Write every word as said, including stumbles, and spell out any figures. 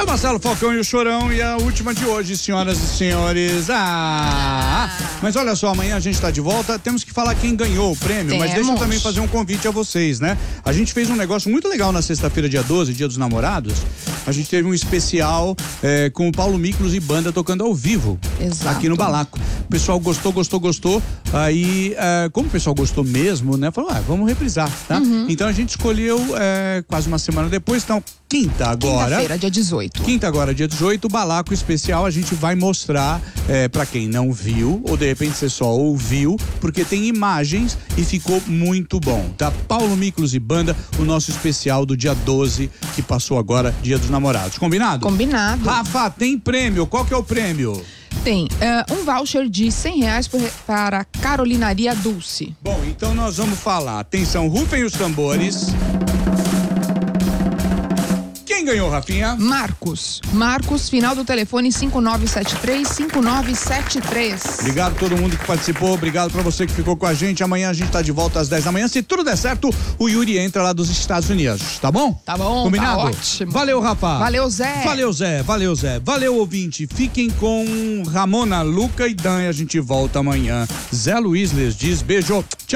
É o Marcelo Falcão e o Chorão e a última de hoje, senhoras e senhores. Ah! Mas olha só, amanhã a gente tá de volta. Temos que falar quem ganhou o prêmio, Temos. mas deixa eu também fazer um convite a vocês, né? A gente fez um negócio muito legal na sexta-feira, dia doze, dia dos namorados. A gente teve um especial é, com o Paulo Miklos e banda tocando ao vivo. Exato. Aqui no Balaco. O pessoal gostou, gostou, gostou. Aí, é, como o pessoal gostou mesmo, né? Falou, ah, vamos reprisar, tá? Uhum. Então a gente escolheu é, quase uma semana depois, então quinta agora. Quinta-feira, dia dezoito. Quinta agora, dia dezoito, o Balaco Especial, a gente vai mostrar é, pra quem não viu, ou de repente você só ouviu, porque tem imagens e ficou muito bom, tá? Paulo Miklos e banda, o nosso especial do dia doze, que passou agora, dia dos namorados. Combinado? Combinado. Rafa, tem prêmio, qual que é o prêmio? Tem uh, um voucher de cem reais por, para a Carolinaria Dulce. Bom, então nós vamos falar, atenção, rufem os tambores. Quem ganhou, Rafinha? Marcos. Marcos, final do telefone cinco nove sete três, cinco nove sete três. Obrigado a todo mundo que participou, obrigado pra você que ficou com a gente. Amanhã a gente tá de volta às dez da manhã. Se tudo der certo, o Yuri entra lá dos Estados Unidos, tá bom? Tá bom, combinado? tá ótimo. Valeu, Rafa. Valeu, Zé. Valeu, Zé. Valeu, Zé. Valeu, ouvinte. Fiquem com Ramona, Luca e Dan e a gente volta amanhã. Zé Luiz les diz beijo. Tchau.